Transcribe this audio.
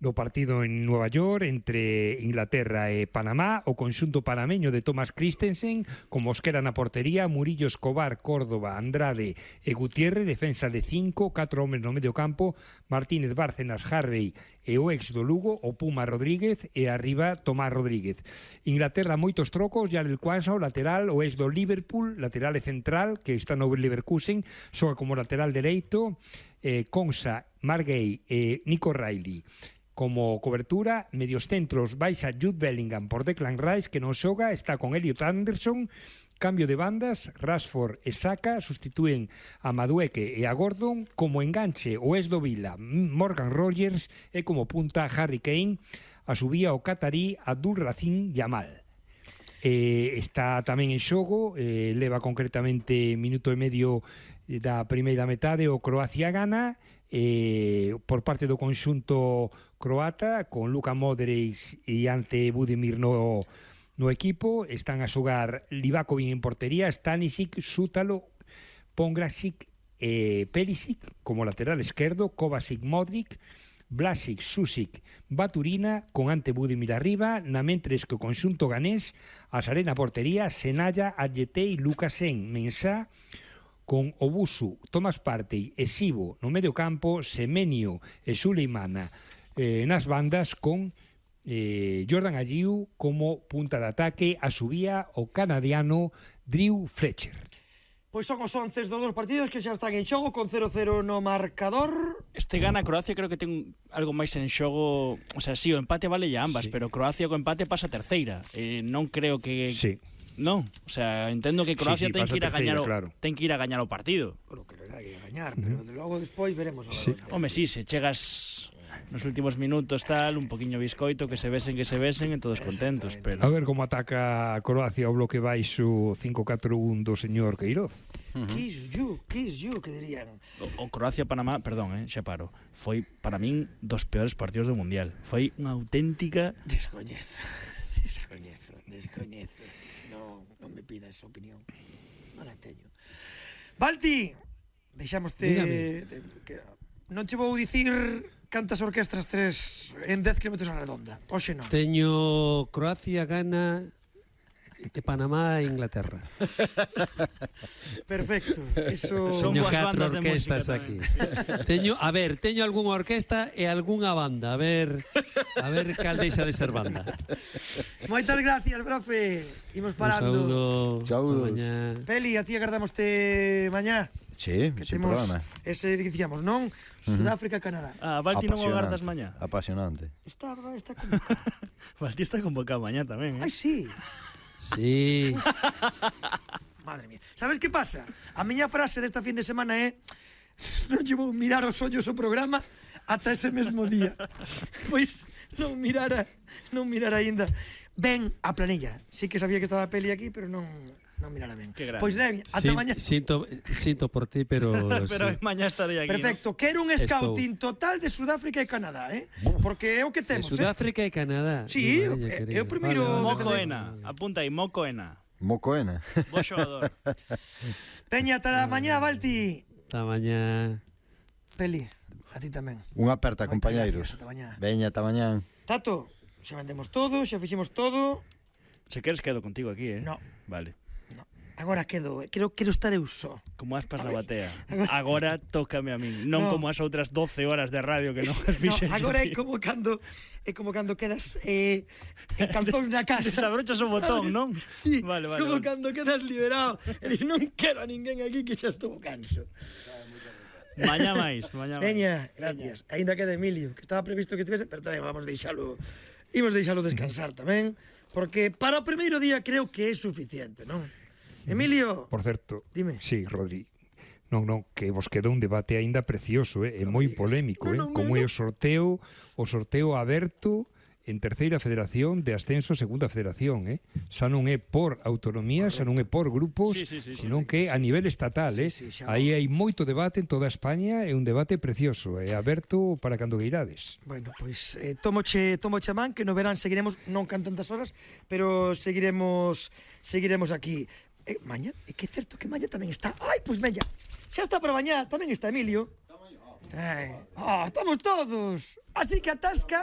do partido en Nueva York entre Inglaterra e Panamá, o conxunto panameño de Thomas Christensen con Mosquera na portería, Murillo, Escobar, Córdoba, Andrade e Gutiérrez, defensa de 5, 4 homes no medio campo, Martínez, Bárcenas, Harvey e o ex do Lugo, o Puma Rodríguez, e arriba Tomás Rodríguez. Inglaterra moitos trocos, Jarel Quansah, lateral, o ex do Liverpool, lateral e central, que está no Leverkusen, xoga como lateral dereito, Konsa, Margay e Nico Riley. Como cobertura, medios centros, baixa Jude Bellingham por Declan Rice, que non xoga, está con Elliot Anderson. Cambio de bandas, Rashford e Saka sustitúen a Madueke e a Gordon. Como enganche o ex do Vila, Morgan Rogers, e como punta Harry Kane, a subía o catarí Abdulrazim Yamal. Está tamén en xogo, leva concretamente minuto e medio da primeira metade o Croacia-Ghana, por parte do conxunto croata, con Luka Modric e Ante Budimir no equipo. Están a xogar Livakovic en portería, Stanisic, Sútalo, Pongrasic e Perisic como lateral esquerdo, Kovacic, Modric, Vlasic, Susic, Baturina con Ante Budimir arriba, na mentres que o conxunto ganés Asaré na portería, Senaya, Adjetei, Lukasen, Mensah, con Obusu, Tomás Partey e Sibo no medio campo, Semenyo e Suleimana nas bandas, con Jordan Ayew como punta de ataque, a subía o canadiano Drew Fletcher. Pois son os 11 dos partidos que xa están en xogo, con 0-0 no marcador. Este gana Croacia, creo que ten algo máis en xogo. O sea, sí, o empate vale ya ambas, sí. Pero Croacia co empate pasa terceira. Non creo que... Sí. Non, o sea, entendo que Croacia ten que ir a gañar claro. Ten que ir a gañar o partido. Lo que era ir a gañar, pero logo despois veremos. Sí. Home, sí, se chegas nos últimos minutos tal, un poquinho biscoito, que se besen e todos contentos, pero... A ver como ataca a Croacia o bloque baixo 5-4-1 do señor Queiroz. Kiss you, que dirían. O Croacia-Panamá, perdón, xa paro, foi para min dos peores partidos do Mundial. Foi unha auténtica... Descoñezo. Non me pida esa opinión. Non la teño. Balti, deixamoste non che vou dicir cantas orquestras tres en 10 km a redonda. Oxe non. Teño Croacia, Ghana e Panamá e Inglaterra. Perfecto. Eso son teño boas 4 bandas de orquestas música aquí. Teño algunha orquesta e algunha banda. A ver cal deixa de ser banda. Moitas gracias, profe. Imos parando. Saúdos. Peli, a ti agardamoste mañá. Sí, sin problema. Ese dicíamos, non? Sudáfrica, Canadá. Balti non o agardas mañá. Apasionante. Está convocado. Balti está convocado mañá tamén, Ai, sí. Sí. Madre mía. Sabes que pasa? A miña frase desta fin de semana é: non lle vou mirar os ollos o programa ata ese mesmo día. Pois non mirar aínda ben a planilla. Sí que sabía que estaba a Peli aquí, pero non mirara ben. Pois ben, ata mañá. Sinto por ti, pero pero sí. Mañá estarei aquí. Perfecto, quero un scouting total de Sudáfrica e Canadá, porque é o que temos. De Sudáfrica e Canadá. Sí, é o primeiro. Mocoena, apunta aí, Mocoena. Bo xogador. Veña, ata mañá, Balti. Ata mañá. Peli, a ti tamén. Unha aperta, compañeiros. Veña, ata mañá. Tato, xa vendemos todo, xa fixemos todo. Se queres quedo contigo aquí, No. Vale. Agora quero estar eu só. Como aspas na batea. Agora tócame a min, non como as outras 12 horas de radio que non as fixen. Agora é como cando quedas en calzóns na casa. Desabrochas o botón, non? Sí, vale. Como cando quedas liberado e dis, non quero a ninguén aquí que xa estou canso. Mañá máis. Veña, gracias. Ainda queda Emilio, que estaba previsto que estivese, pero tamén vamos deixalo descansar tamén, porque para o primeiro día creo que é suficiente, non? Emilio. Por certo, dime. Sí, Rodri. Non, que vos queda un debate aínda precioso, é moi polémico, como é o sorteo aberto en terceira federación de ascenso a segunda federación, xa non é por autonomía, xa non é por grupos, senón que a nivel estatal, aí hai moito debate en toda España, é un debate precioso, é aberto para cando queirades. Bueno, pois tomoche a man, que no verán seguiremos, non can tantas horas, pero seguiremos aquí. Mañá, é que é certo que mañá tamén está. Ai, pois veña, xa está para mañá, tamén está Emilio. Estamos todos, así que atasca.